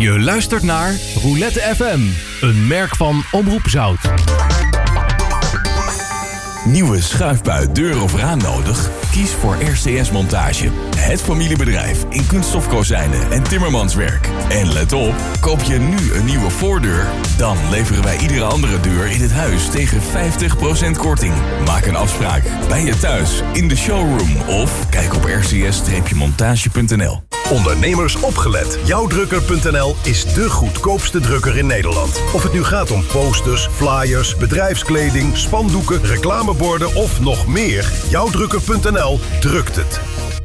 Je luistert naar Roulette FM, een merk van Omroep Zout. Nieuwe schuifbui, deur of raam nodig? Kies voor RCS Montage. Het familiebedrijf in kunststofkozijnen en timmermanswerk. En let op, koop je nu een nieuwe voordeur? Dan leveren wij iedere andere deur in het huis tegen 50% korting. Maak een afspraak bij je thuis, in de showroom of kijk op rcs-montage.nl. Ondernemers opgelet. Jouwdrukker.nl is de goedkoopste drukker in Nederland. Of het nu gaat om posters, flyers, bedrijfskleding, spandoeken, reclameborden of nog meer. Jouwdrukker.nl drukt het.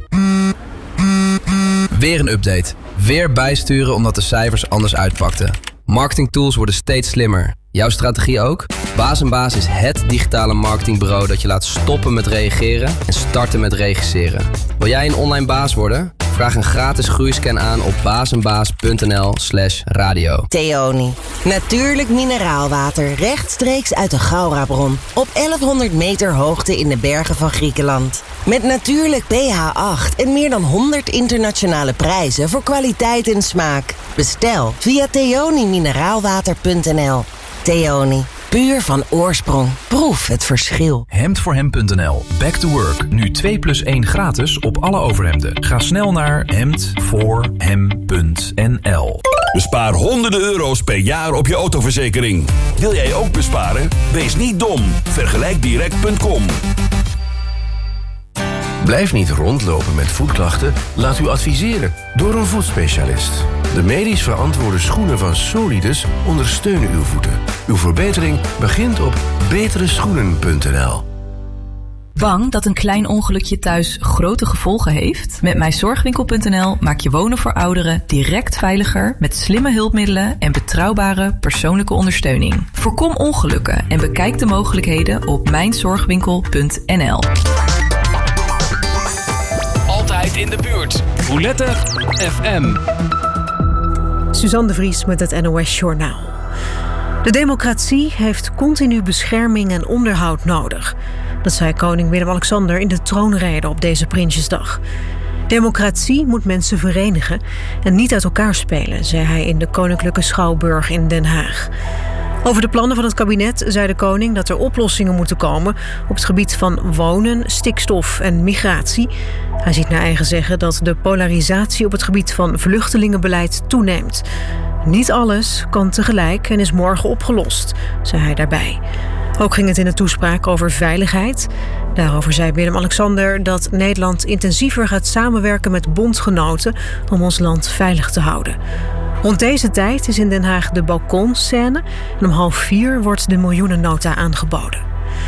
Weer een update. Weer bijsturen omdat de cijfers anders uitpakten. Marketingtools worden steeds slimmer. Jouw strategie ook? Baas & Baas is het digitale marketingbureau dat je laat stoppen met reageren en starten met regisseren. Wil jij een online baas worden? Vraag een gratis groeiscan aan op baasnbaas.nl/radio. Theoni. Natuurlijk mineraalwater rechtstreeks uit de Gaurabron. Op 1100 meter hoogte in de bergen van Griekenland. Met natuurlijk pH 8 en meer dan 100 internationale prijzen voor kwaliteit en smaak. Bestel via theonimineraalwater.nl. Theoni. Puur van oorsprong. Proef het verschil. Hemdvoorhem.nl. Back to work. Nu 2+1 gratis op alle overhemden. Ga snel naar hemdvoorhem.nl. Bespaar honderden euro's per jaar op je autoverzekering. Wil jij ook besparen? Wees niet dom. Vergelijkdirect.com. Blijf niet rondlopen met voetklachten. Laat u adviseren door een voetspecialist. De medisch verantwoorde schoenen van Solidus ondersteunen uw voeten. Uw verbetering begint op betereschoenen.nl. Bang dat een klein ongelukje thuis grote gevolgen heeft? Met mijzorgwinkel.nl maak je wonen voor ouderen direct veiliger met slimme hulpmiddelen en betrouwbare persoonlijke ondersteuning. Voorkom ongelukken en bekijk de mogelijkheden op mijnzorgwinkel.nl. Altijd in de buurt. Roulette FM. Suzanne de Vries met het NOS Journaal. De democratie heeft continu bescherming en onderhoud nodig. Dat zei koning Willem-Alexander in de troonrede op deze Prinsjesdag. Democratie moet mensen verenigen en niet uit elkaar spelen, zei hij in de Koninklijke Schouwburg in Den Haag. Over de plannen van het kabinet zei de koning dat er oplossingen moeten komen op het gebied van wonen, stikstof en migratie. Hij ziet naar eigen zeggen dat de polarisatie op het gebied van vluchtelingenbeleid toeneemt. Niet alles kan tegelijk en is morgen opgelost, zei hij daarbij. Ook ging het in de toespraak over veiligheid. Daarover zei Willem-Alexander dat Nederland intensiever gaat samenwerken met bondgenoten om ons land veilig te houden. Rond deze tijd is in Den Haag de balkonscène en om 3:30 wordt de miljoenennota aangeboden.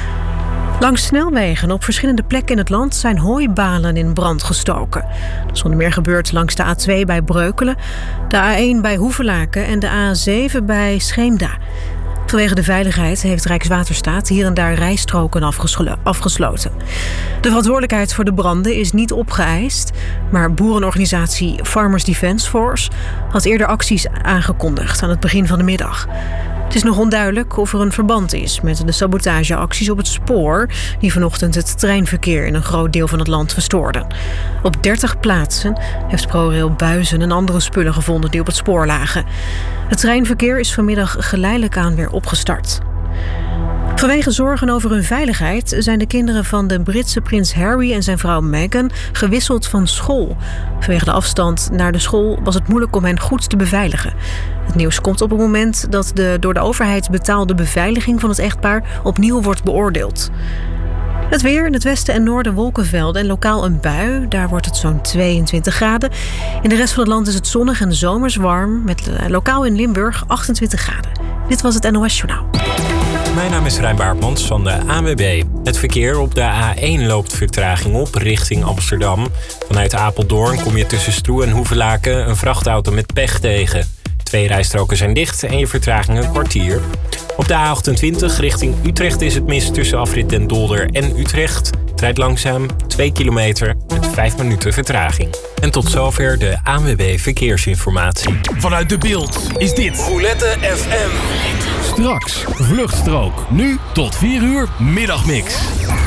Langs snelwegen op verschillende plekken in het land zijn hooibalen in brand gestoken. Dat is onder meer gebeurd langs de A2 bij Breukelen, de A1 bij Hoevelaken en de A7 bij Scheemda. Vanwege de veiligheid heeft Rijkswaterstaat hier en daar rijstroken afgesloten. De verantwoordelijkheid voor de branden is niet opgeëist, maar boerenorganisatie Farmers Defence Force had eerder acties aangekondigd aan het begin van de middag. Het is nog onduidelijk of er een verband is met de sabotageacties op het spoor die vanochtend het treinverkeer in een groot deel van het land verstoorden. Op 30 plaatsen heeft ProRail buizen en andere spullen gevonden die op het spoor lagen. Het treinverkeer is vanmiddag geleidelijk aan weer opgestart. Vanwege zorgen over hun veiligheid zijn de kinderen van de Britse prins Harry en zijn vrouw Meghan gewisseld van school. Vanwege de afstand naar de school was het moeilijk om hen goed te beveiligen. Het nieuws komt op het moment dat de door de overheid betaalde beveiliging van het echtpaar opnieuw wordt beoordeeld. Het weer: in het westen en noorden wolkenvelden en lokaal een bui. Daar wordt het zo'n 22 graden. In de rest van het land is het zonnig en zomers warm, met lokaal in Limburg 28 graden. Dit was het NOS Journaal. Mijn naam is Rijn Baartmans van de ANWB. Het verkeer op de A1 loopt vertraging op richting Amsterdam. Vanuit Apeldoorn kom je tussen Stroe en Hoevelaken een vrachtauto met pech tegen. 2 rijstroken zijn dicht en je vertraging een kwartier. Op de A28 richting Utrecht is het mis tussen afrit Den Dolder en Utrecht. Het rijdt langzaam 2 kilometer met 5 minuten vertraging. En tot zover de ANWB Verkeersinformatie. Vanuit De Bilt is dit Roulette FM. Straks Vluchtstrook. Nu tot 4 uur middagmix.